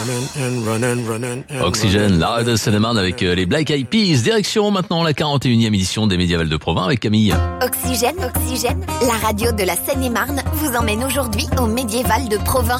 Oxygène, la radio de Seine-et-Marne avec les Black Eyed Peas. Direction maintenant la 41e édition des Médiévales de Provins avec Camille. Oxygène, la radio de la Seine-et-Marne vous emmène aujourd'hui aux Médiévales de Provins.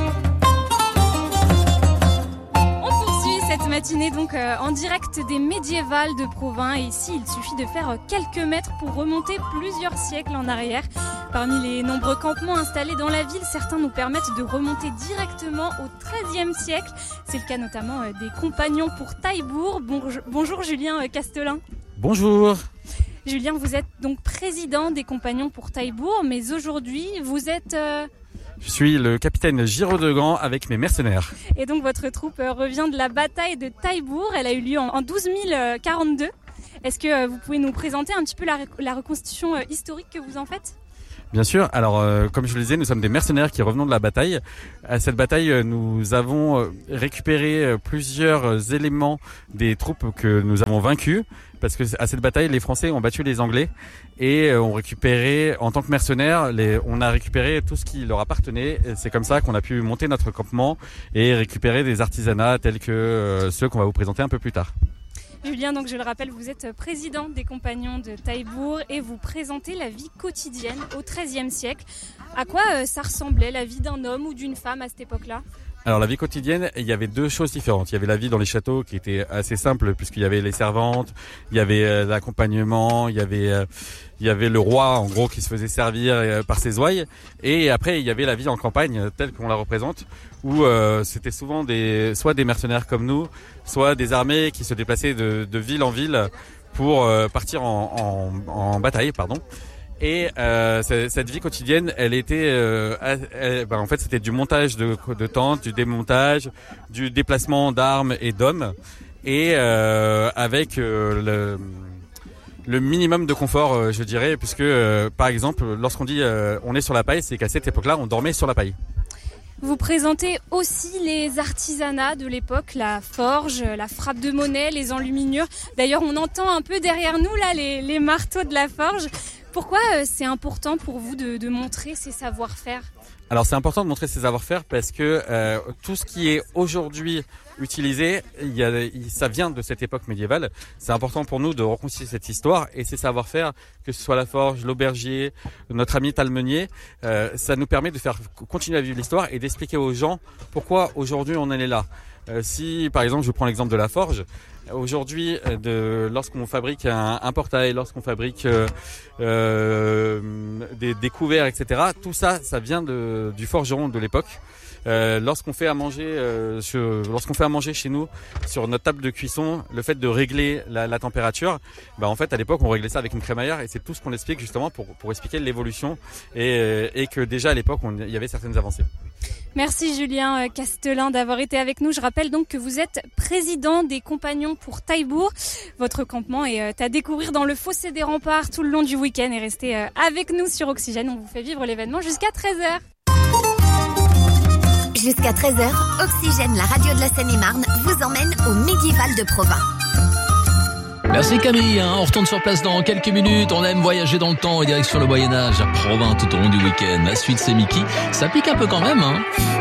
Cette matinée donc en direct des Médiévales de Provins, et ici il suffit de faire quelques mètres pour remonter plusieurs siècles en arrière. Parmi les nombreux campements installés dans la ville, certains nous permettent de remonter directement au XIIIe siècle. C'est le cas notamment des Compagnons pour Taillebourg. Bonjour Julien Castelin. Bonjour. Julien, vous êtes donc président des Compagnons pour Taillebourg, mais aujourd'hui vous êtes... Je suis le capitaine Giraud de Gand avec mes mercenaires. Et donc votre troupe revient de la bataille de Taillebourg. Elle a eu lieu en 12042. Est-ce que vous pouvez nous présenter un petit peu la reconstitution historique que vous en faites ? Bien sûr. Alors, comme je le disais, nous sommes des mercenaires qui revenons de la bataille. À cette bataille, nous avons récupéré plusieurs éléments des troupes que nous avons vaincues. Parce que à cette bataille, les Français ont battu les Anglais et ont récupéré, en tant que mercenaires, on a récupéré tout ce qui leur appartenait. Et c'est comme ça qu'on a pu monter notre campement et récupérer des artisanats tels que ceux qu'on va vous présenter un peu plus tard. Julien, donc je le rappelle, vous êtes président des Compagnons de Taillebourg et vous présentez la vie quotidienne au XIIIe siècle. À quoi ça ressemblait la vie d'un homme ou d'une femme à cette époque-là ? Alors la vie quotidienne, il y avait deux choses différentes. Il y avait la vie dans les châteaux qui était assez simple puisqu'il y avait les servantes, il y avait l'accompagnement, il y avait le roi en gros qui se faisait servir par ses ouailles, et après il y avait la vie en campagne telle qu'on la représente où c'était souvent soit des mercenaires comme nous, soit des armées qui se déplaçaient de ville en ville pour partir en bataille, pardon. Et cette vie quotidienne, elle était, en fait, c'était du montage de tentes, du démontage, du déplacement d'armes et d'hommes, et avec le minimum de confort, je dirais, puisque par exemple, lorsqu'on dit on est sur la paille, c'est qu'à cette époque-là, on dormait sur la paille. Vous présentez aussi les artisanats de l'époque, la forge, la frappe de monnaie, les enluminures. D'ailleurs, on entend un peu derrière nous là les marteaux de la forge. Pourquoi c'est important pour vous de montrer ces savoir-faire ? Alors c'est important de montrer ces savoir-faire parce que tout ce qui est aujourd'hui utilisé, ça vient de cette époque médiévale. C'est important pour nous de reconstituer cette histoire et ces savoir-faire, que ce soit la forge, l'aubergier, notre ami Talmenier, ça nous permet de faire continuer à vivre l'histoire et d'expliquer aux gens pourquoi aujourd'hui on en est là. Si par exemple je prends l'exemple de la forge, aujourd'hui lorsqu'on fabrique un portail, lorsqu'on fabrique des couverts, etc., tout ça vient du forgeron de l'époque. Lorsqu'on fait à manger chez nous sur notre table de cuisson, le fait de régler la température, en fait à l'époque on réglait ça avec une crémaillère, et c'est tout ce qu'on explique justement pour expliquer l'évolution et que déjà à l'époque il y avait certaines avancées. Merci Julien Castelin d'avoir été avec nous. Je rappelle donc que vous êtes président des Compagnons pour Taillebourg. Votre campement est à découvrir dans le fossé des remparts tout le long du week-end, et restez avec nous sur Oxygène. On vous fait vivre l'événement jusqu'à 13h. Jusqu'à 13h, Oxygène, la radio de la Seine-et-Marne, vous emmène aux Médiévales de Provins. Merci Camille, on retourne sur place dans quelques minutes. On aime voyager dans le temps et direction le Moyen-Âge à Provins tout au long du week-end. La suite c'est Mickey, ça pique un peu quand même.